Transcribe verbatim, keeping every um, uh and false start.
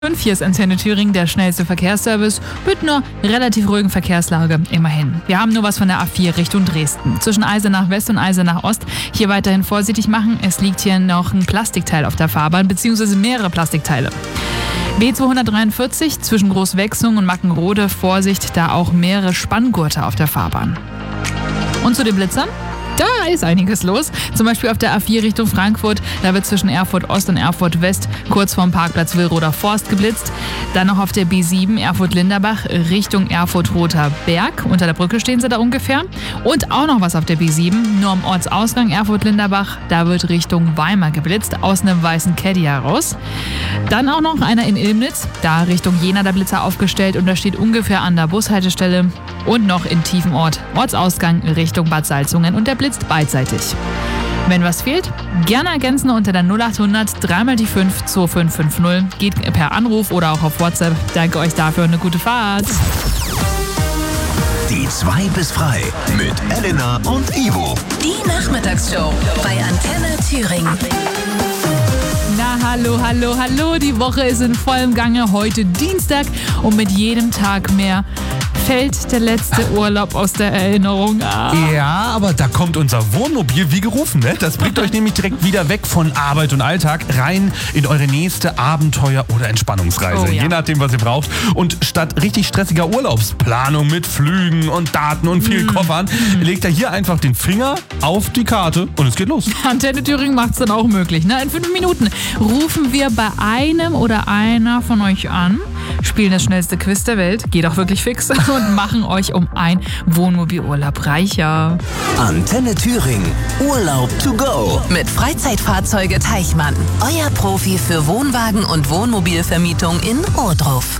Hier ist Antenne Thüringen, der schnellste Verkehrsservice mit einer relativ ruhigen Verkehrslage, immerhin. Wir haben nur was von der A vier Richtung Dresden. Zwischen Eisenach West und Eisenach Ost hier weiterhin vorsichtig machen. Es liegt hier noch ein Plastikteil auf der Fahrbahn, beziehungsweise mehrere Plastikteile. B zweihundertdreiundvierzig zwischen Großwechsung und Mackenrode, Vorsicht, da auch mehrere Spanngurte auf der Fahrbahn. Und zu den Blitzern? Da ist einiges los. Zum Beispiel auf der A vier Richtung Frankfurt. Da wird zwischen Erfurt Ost und Erfurt West kurz vorm Parkplatz Willroder Forst geblitzt. Dann noch auf der B sieben Erfurt-Linderbach Richtung Erfurt-Roter Berg. Unter der Brücke stehen sie da ungefähr. Und auch noch was auf der B sieben, nur am Ortsausgang Erfurt-Linderbach. Da wird Richtung Weimar geblitzt, aus einem weißen Caddy heraus. Dann auch noch einer in Ilmnitz. Da Richtung Jena der Blitzer aufgestellt und da steht ungefähr an der Bushaltestelle. Und noch in Tiefenort, Ortsausgang Richtung Bad Salzungen und der blitzt beidseitig. Wenn was fehlt, gerne ergänzen unter der null achthundert drei mal die fünf zwei fünf fünf null. Geht per Anruf oder auch auf WhatsApp. Danke euch dafür und eine gute Fahrt. Die zwei bis frei mit Elena und Ivo. Die Nachmittagsshow bei Antenne Thüringen. Na hallo, hallo, hallo. Die Woche ist in vollem Gange. Heute Dienstag und mit jedem Tag mehr fällt der letzte Urlaub aus der Erinnerung. Ah. Ja, aber da kommt unser Wohnmobil wie gerufen, ne? Das bringt euch nämlich direkt wieder weg von Arbeit und Alltag rein in eure nächste Abenteuer- oder Entspannungsreise. Oh, ja. Je nachdem, was ihr braucht. Und statt richtig stressiger Urlaubsplanung mit Flügen und Daten und vielen mm. Koffern, mm. legt er hier einfach den Finger auf die Karte und es geht los. Antenne Thüringen macht es dann auch möglich. Ne? In fünf Minuten rufen wir bei einem oder einer von euch an, spielen das schnellste Quiz der Welt, geht auch wirklich fix, und machen euch um ein Wohnmobilurlaub reicher. Antenne Thüringen, Urlaub to go. Mit Freizeitfahrzeuge Teichmann. Euer Profi für Wohnwagen und Wohnmobilvermietung in Ohrdruf.